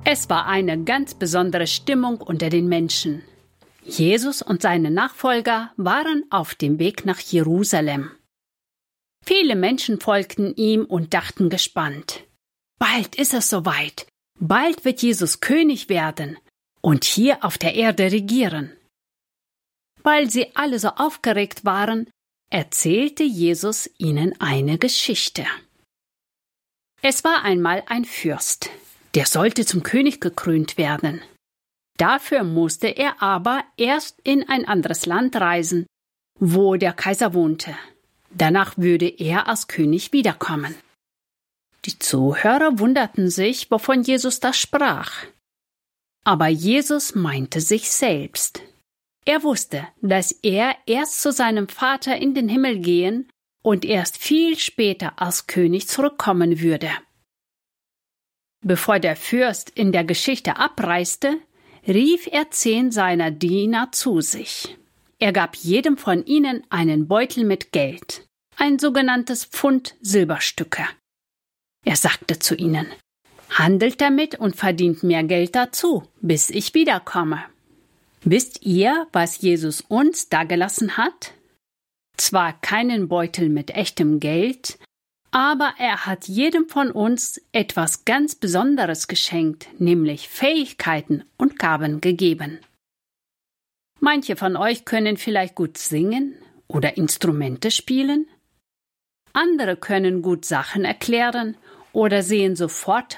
Es war eine ganz besondere Stimmung unter den Menschen. Jesus und seine Nachfolger waren auf dem Weg nach Jerusalem. Viele Menschen folgten ihm und dachten gespannt: Bald ist es soweit, bald wird Jesus König werden und hier auf der Erde regieren. Weil sie alle so aufgeregt waren, erzählte Jesus ihnen eine Geschichte. Es war einmal ein Fürst, der sollte zum König gekrönt werden. Dafür musste er aber erst in ein anderes Land reisen, wo der Kaiser wohnte. Danach würde er als König wiederkommen. Die Zuhörer wunderten sich, wovon Jesus da sprach. Aber Jesus meinte sich selbst. Er wusste, dass er erst zu seinem Vater in den Himmel gehen und erst viel später als König zurückkommen würde. Bevor der Fürst in der Geschichte abreiste, rief er 10 seiner Diener zu sich. Er gab jedem von ihnen einen Beutel mit Geld, ein sogenanntes Pfund Silberstücke. Er sagte zu ihnen: Handelt damit und verdient mehr Geld dazu, bis ich wiederkomme. Wisst ihr, was Jesus uns dagelassen hat? Zwar keinen Beutel mit echtem Geld, aber er hat jedem von uns etwas ganz Besonderes geschenkt, nämlich Fähigkeiten und Gaben gegeben. Manche von euch können vielleicht gut singen oder Instrumente spielen. Andere können gut Sachen erklären oder sehen sofort,